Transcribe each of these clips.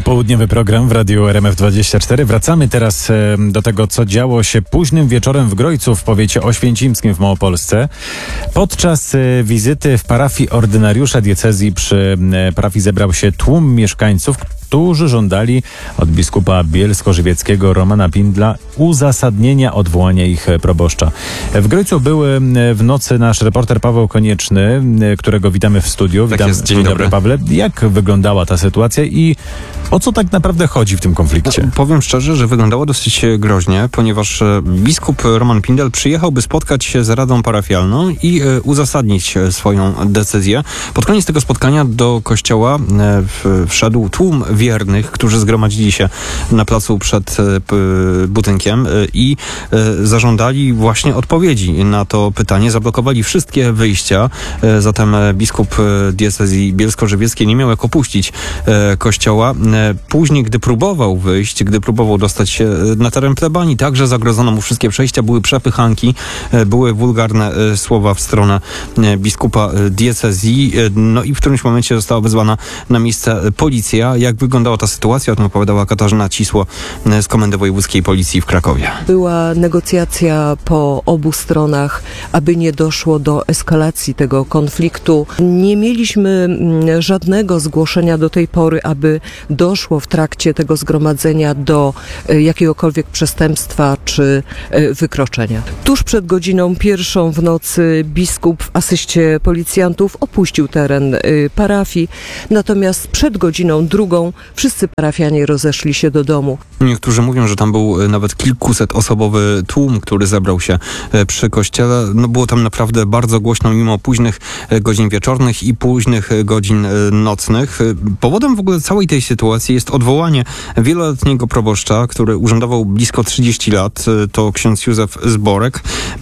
Popołudniowy program w radiu RMF24. Wracamy teraz do tego, co działo się późnym wieczorem w Grojcu w powiecie oświęcimskim w Małopolsce. Podczas wizyty w parafii ordynariusza diecezji przy parafii zebrał się tłum mieszkańców, którzy żądali od biskupa bielsko-żywieckiego Romana Pindla uzasadnienia odwołania ich proboszcza. W Grojcu był w nocy nasz reporter Paweł Konieczny, którego witamy w studiu. Tak jest, dzień dobry. Pawle. Jak wyglądała ta sytuacja i o co tak naprawdę chodzi w tym konflikcie? Powiem szczerze, że wyglądało dosyć groźnie, ponieważ biskup Roman Pindel przyjechał, by spotkać się z Radą Parafialną i uzasadnić swoją decyzję. Pod koniec tego spotkania do kościoła wszedł tłum wiernych, którzy zgromadzili się na placu przed budynkiem i zażądali właśnie odpowiedzi na to pytanie. Zablokowali wszystkie wyjścia, zatem biskup diecezji bielsko-żywieckiej nie miał jak opuścić kościoła. Później, gdy próbował wyjść, gdy próbował dostać się na teren plebanii, także zagrodzono mu wszystkie przejścia, były przepychanki, były wulgarne słowa w stronę biskupa diecezji, no i w którymś momencie została wezwana na miejsce policja. Jak wyglądała ta sytuacja, o tym opowiadała Katarzyna Cisło z Komendy Wojewódzkiej Policji w Krakowie. Była negocjacja po obu stronach, aby nie doszło do eskalacji tego konfliktu. Nie mieliśmy żadnego zgłoszenia do tej pory, aby doszło w trakcie tego zgromadzenia do jakiegokolwiek przestępstwa czy wykroczenia. Tuż przed godziną 1 w nocy biskup w asyście policjantów opuścił teren parafii, natomiast przed godziną 2 wszyscy parafianie rozeszli się do domu. Niektórzy mówią, że tam był nawet kilkusetosobowy tłum, który zebrał się przy kościele. No było tam naprawdę bardzo głośno mimo późnych godzin wieczornych i późnych godzin nocnych. Powodem w ogóle całej tej sytuacji jest odwołanie wieloletniego proboszcza, który urzędował blisko 30 lat. To ksiądz Józef Zborek.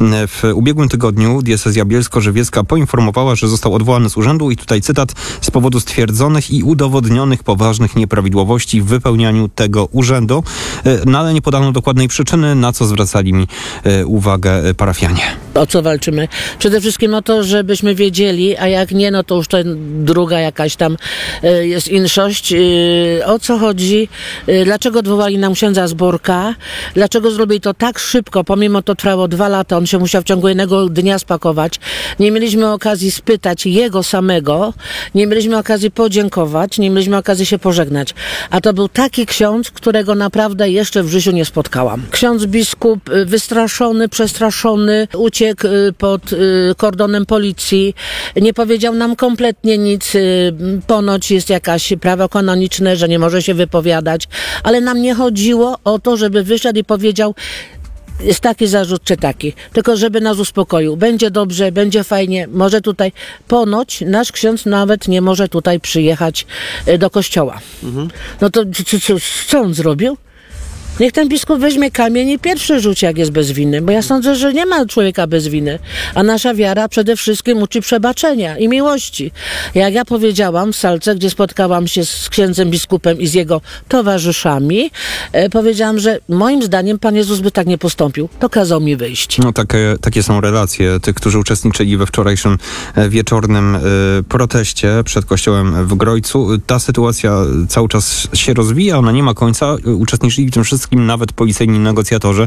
W ubiegłym tygodniu diecezja bielsko-żywiecka poinformowała, że został odwołany z urzędu i tutaj cytat: z powodu stwierdzonych i udowodnionych poważnych nieprawidłowości w wypełnianiu tego urzędu. No ale nie podano dokładnej przyczyny, na co zwracali mi uwagę parafianie. O co walczymy? Przede wszystkim o to, żebyśmy wiedzieli, a jak nie, no to już to druga jakaś tam jest inszość. O co chodzi? Dlaczego odwołali nam księdza Zborka? Dlaczego zrobili to tak szybko? Pomimo to trwało 2 lata, on się musiał w ciągu jednego dnia spakować. Nie mieliśmy okazji spytać jego samego, nie mieliśmy okazji podziękować, nie mieliśmy okazji się pożegnać. A to był taki ksiądz, którego naprawdę jeszcze w życiu nie spotkałam. Ksiądz biskup wystraszony, przestraszony, uciekł pod kordonem policji, nie powiedział nam kompletnie nic. Ponoć jest jakaś prawo kanoniczne, że nie może się wypowiadać, ale nam nie chodziło o to, żeby wyszedł i powiedział: jest taki zarzut czy taki, tylko żeby nas uspokoił. Będzie dobrze, będzie fajnie, może tutaj. Ponoć nasz ksiądz nawet nie może tutaj przyjechać do kościoła. No to co on zrobił? Niech ten biskup weźmie kamień i pierwszy rzuci, jak jest bez winy, bo ja sądzę, że nie ma człowieka bez winy, a nasza wiara przede wszystkim uczy przebaczenia i miłości. Jak ja powiedziałam w salce, gdzie spotkałam się z księdzem biskupem i z jego towarzyszami, powiedziałam, że moim zdaniem Pan Jezus by tak nie postąpił, to kazał mi wyjść. No takie są relacje tych, którzy uczestniczyli we wczorajszym wieczornym proteście przed kościołem w Grojcu. Ta sytuacja cały czas się rozwija, ona nie ma końca. Uczestniczyli w tym wszystkim nawet policyjni negocjatorzy,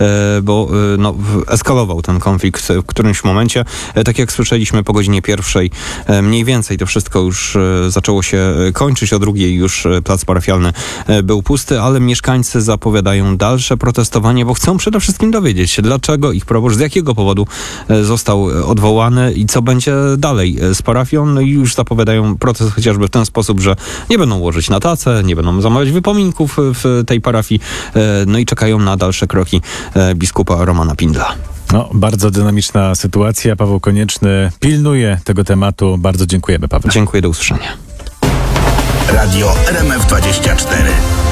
bo eskalował ten konflikt w którymś momencie. Tak jak słyszeliśmy, po godzinie 1 mniej więcej to wszystko już zaczęło się kończyć. O 2 już plac parafialny był pusty, ale mieszkańcy zapowiadają dalsze protestowanie, bo chcą przede wszystkim dowiedzieć się, dlaczego ich proboszcz, z jakiego powodu został odwołany i co będzie dalej z parafią. No i już zapowiadają protest chociażby w ten sposób, że nie będą łożyć na tacę, nie będą zamawiać wypominków w tej parafii, no i czekają na dalsze kroki biskupa Romana Pindla. No, bardzo dynamiczna sytuacja. Paweł Konieczny pilnuje tego tematu. Bardzo dziękujemy, Paweł. Dziękuję, do usłyszenia. Radio RMF24.